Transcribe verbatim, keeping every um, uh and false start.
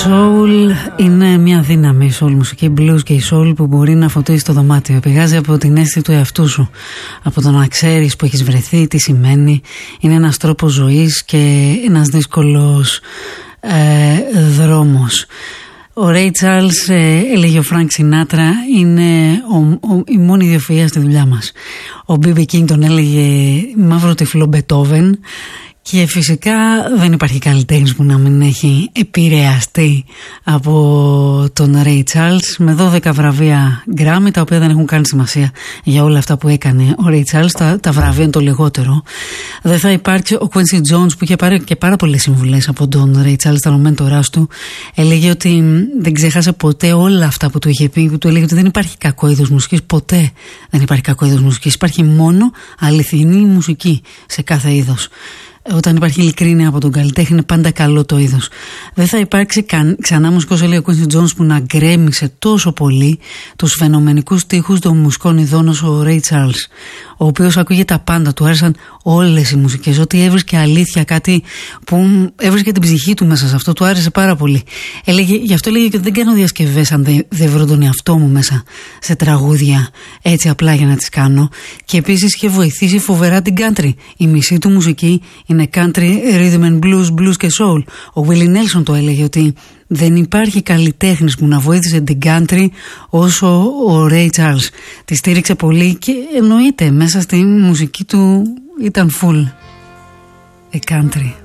soul είναι μια δύναμη, η soul μουσική, blues και η soul που μπορεί να φωτίσει το δωμάτιο. Πηγάζει από την αίσθηση του εαυτού σου, από το να ξέρεις που έχεις βρεθεί, τι σημαίνει. Είναι ένας τρόπος ζωής και ένας δύσκολος ε, δρόμος. Ο Ray Charles, ε, έλεγε ο Frank Sinatra, είναι ο, ο, η μόνη ιδιοφυΐα στη δουλειά μας. Ο μπι μπι King τον έλεγε μαύρο τυφλό Μπετόβεν. Και φυσικά δεν υπάρχει καλλιτέχνης που να μην έχει επηρεαστεί από τον Ray Charles, με δώδεκα βραβεία Grammy, τα οποία δεν έχουν καν σημασία για όλα αυτά που έκανε ο Ray Charles. Τα, τα βραβεία είναι το λιγότερο. Δεν θα υπάρξει ο Quincy Jones, που είχε πάρει και πάρα πολλές συμβουλές από τον Ray Charles, τον μέντορας του. Έλεγε ότι δεν ξέχασε ποτέ όλα αυτά που του είχε πει, που του έλεγε ότι δεν υπάρχει κακό είδος μουσικής, ποτέ δεν υπάρχει κακό είδος μουσικής. Υπάρχει μόνο αληθινή μουσική σε κάθε είδος. Όταν υπάρχει ειλικρίνεια από τον καλλιτέχνη, είναι πάντα καλό το είδος. Δεν θα υπάρξει καν, ξανά μουσικός, λέει ο Quincy Jones, που να γκρέμισε τόσο πολύ τους φαινομενικούς τοίχους των μουσικών ειδών όσο ο Ray Charles, ο οποίος ακούγε τα πάντα, του άρεσαν όλες οι μουσικές, ότι έβρισκε αλήθεια, κάτι που έβρισκε την ψυχή του μέσα σε αυτό, του άρεσε πάρα πολύ. Έλεγε, γι' αυτό λέγε και ότι δεν κάνω διασκευές αν δεν, δεν βρω τον εαυτό μου μέσα σε τραγούδια, έτσι απλά για να τις κάνω. Και επίσης είχε βοηθήσει φοβερά την country. Η μισή του μουσική είναι country, rhythm and blues, blues και soul. Ο Willie Nelson το έλεγε ότι δεν υπάρχει καλλιτέχνης που να βοήθησε την country όσο ο Ray Charles. Τη στήριξε πολύ και εννοείται μέσα στη μουσική του ήταν full a country.